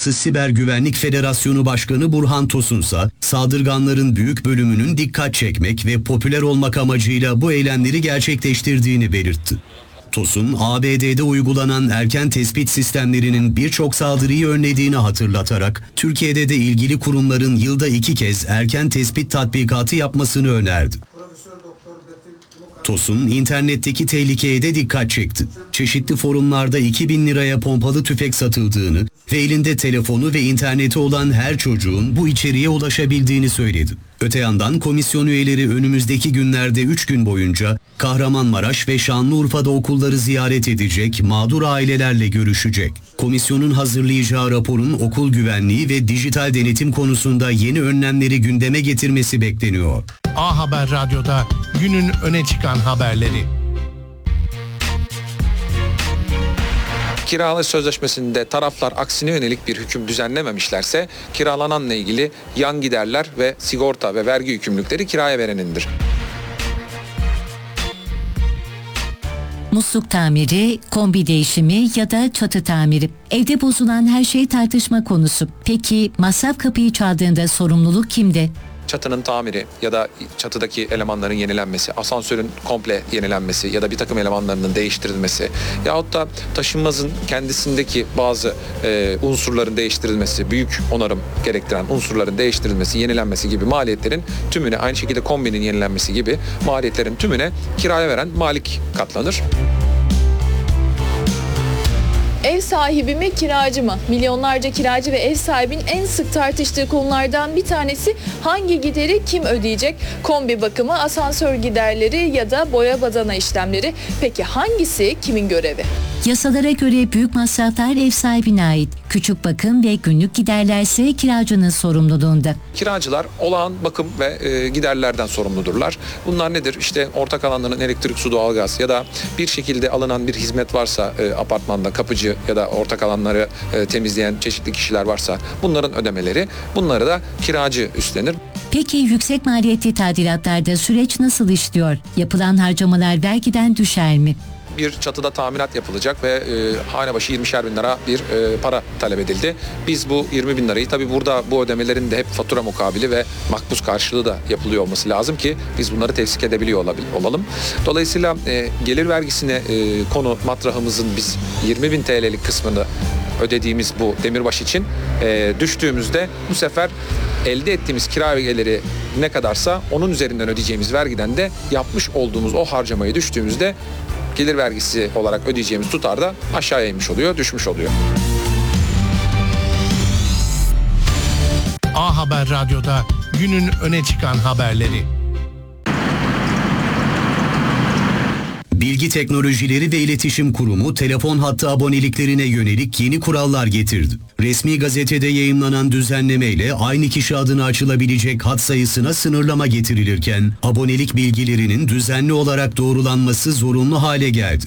Uluslararası Siber Güvenlik Federasyonu Başkanı Burhan Tosunsa, saldırganların büyük bölümünün dikkat çekmek ve popüler olmak amacıyla bu eylemleri gerçekleştirdiğini belirtti. Tosun, ABD'de uygulanan erken tespit sistemlerinin birçok saldırıyı önlediğini hatırlatarak, Türkiye'de de ilgili kurumların yılda 2 kez erken tespit tatbikatı yapmasını önerdi. Tosun, internetteki tehlikeye de dikkat çekti. Çeşitli forumlarda 2.000 liraya pompalı tüfek satıldığını ve elinde telefonu ve interneti olan her çocuğun bu içeriğe ulaşabildiğini söyledi. Öte yandan komisyon üyeleri önümüzdeki günlerde 3 gün boyunca Kahramanmaraş ve Şanlıurfa'da okulları ziyaret edecek, mağdur ailelerle görüşecek. Komisyonun hazırlayacağı raporun okul güvenliği ve dijital denetim konusunda yeni önlemleri gündeme getirmesi bekleniyor. A Haber Radyo'da günün öne çıkan haberleri. Kiralık sözleşmesinde taraflar aksine yönelik bir hüküm düzenlememişlerse kiralananla ilgili yan giderler ve sigorta ve vergi yükümlülükleri kiraya verenindir. Musluk tamiri, kombi değişimi ya da çatı tamiri. Evde bozulan her şey tartışma konusu. Peki masraf kapıyı çaldığında sorumluluk kimde? Çatının tamiri ya da çatıdaki elemanların yenilenmesi, asansörün komple yenilenmesi ya da bir takım elemanlarının değiştirilmesi yahut da taşınmazın kendisindeki bazı unsurların değiştirilmesi, büyük onarım gerektiren unsurların değiştirilmesi, yenilenmesi gibi maliyetlerin tümüne, aynı şekilde kombinin yenilenmesi gibi maliyetlerin tümüne kiraya veren malik katlanır. Ev sahibi mi, kiracı mı? Milyonlarca kiracı ve ev sahibinin en sık tartıştığı konulardan bir tanesi hangi gideri kim ödeyecek? Kombi bakımı, asansör giderleri ya da boya badana işlemleri. Peki hangisi kimin görevi? Yasalara göre büyük masraflar ev sahibine ait. Küçük bakım ve günlük giderlerse kiracının sorumluluğunda. Kiracılar olağan bakım ve giderlerden sorumludurlar. Bunlar nedir? İşte ortak alanların elektrik, su, doğalgaz ya da bir şekilde alınan bir hizmet varsa apartmanda kapıcı ya da ortak alanları temizleyen çeşitli kişiler varsa bunların ödemeleri, bunları da kiracı üstlenir. Peki yüksek maliyetli tadilatlarda süreç nasıl işliyor? Yapılan harcamalar vergiden düşer mi? Bir çatıda tamirat yapılacak ve hane başı 20'şer bin lira bir para talep edildi. Biz bu 20 bin lirayı, tabii burada bu ödemelerin de hep fatura mukabili ve makbuz karşılığı da yapılıyor olması lazım ki biz bunları tevsik edebiliyor olalım. Dolayısıyla gelir vergisine konu matrahımızın biz 20 bin TL'lik kısmını ödediğimiz bu demirbaş için düştüğümüzde bu sefer elde ettiğimiz kira geliri ne kadarsa onun üzerinden ödeyeceğimiz vergiden de yapmış olduğumuz o harcamayı düştüğümüzde gelir vergisi olarak ödeyeceğimiz tutar da aşağıya inmiş oluyor, düşmüş oluyor. A Haber Radyo'da günün öne çıkan haberleri. Bilgi Teknolojileri ve İletişim Kurumu telefon hattı aboneliklerine yönelik yeni kurallar getirdi. Resmi gazetede yayımlanan düzenlemeyle aynı kişi adına açılabilecek hat sayısına sınırlama getirilirken abonelik bilgilerinin düzenli olarak doğrulanması zorunlu hale geldi.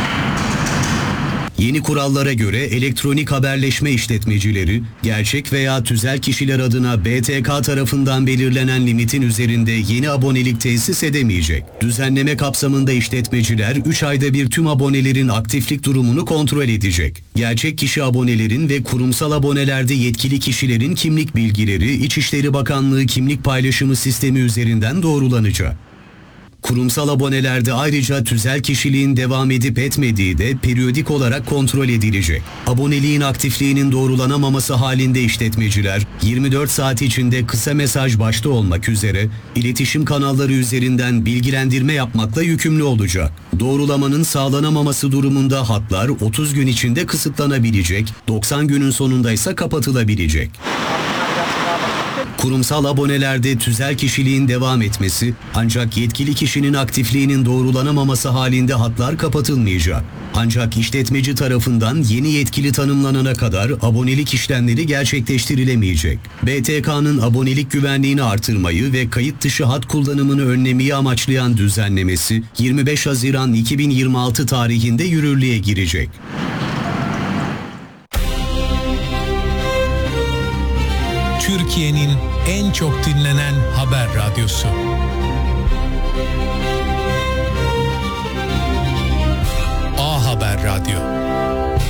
Yeni kurallara göre elektronik haberleşme işletmecileri, gerçek veya tüzel kişiler adına BTK tarafından belirlenen limitin üzerinde yeni abonelik tesis edemeyecek. Düzenleme kapsamında işletmeciler 3 ayda bir tüm abonelerin aktiflik durumunu kontrol edecek. Gerçek kişi abonelerin ve kurumsal abonelerde yetkili kişilerin kimlik bilgileri İçişleri Bakanlığı kimlik paylaşımı sistemi üzerinden doğrulanacak. Kurumsal abonelerde ayrıca tüzel kişiliğin devam edip etmediği de periyodik olarak kontrol edilecek. Aboneliğin aktifliğinin doğrulanamaması halinde işletmeciler 24 saat içinde kısa mesaj başta olmak üzere iletişim kanalları üzerinden bilgilendirme yapmakla yükümlü olacak. Doğrulamanın sağlanamaması durumunda hatlar 30 gün içinde kısıtlanabilecek, 90 günün sonunda ise kapatılabilecek. Kurumsal abonelerde tüzel kişiliğin devam etmesi ancak yetkili kişinin aktifliğinin doğrulanamaması halinde hatlar kapatılmayacak. Ancak işletmeci tarafından yeni yetkili tanımlanana kadar abonelik işlemleri gerçekleştirilemeyecek. BTK'nın abonelik güvenliğini artırmayı ve kayıt dışı hat kullanımını önlemeyi amaçlayan düzenlemesi 25 Haziran 2026 tarihinde yürürlüğe girecek. Türkiye'nin en çok dinlenen haber radyosu. A Haber Radyo.